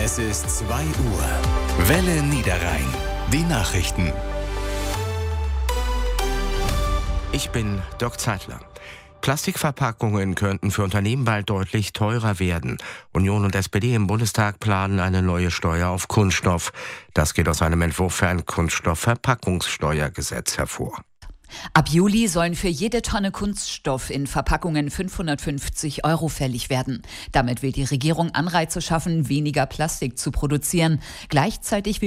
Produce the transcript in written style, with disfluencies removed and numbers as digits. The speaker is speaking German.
Es ist 2 Uhr. Welle Niederrhein. Die Nachrichten. Ich bin Dirk Zeitler. Plastikverpackungen könnten für Unternehmen bald deutlich teurer werden. Union und SPD im Bundestag planen eine neue Steuer auf Kunststoff. Das geht aus einem Entwurf für ein Kunststoffverpackungssteuergesetz hervor. Ab Juli sollen für jede Tonne Kunststoff in Verpackungen 550 € fällig werden. Damit will die Regierung Anreize schaffen, weniger Plastik zu produzieren. Gleichzeitig will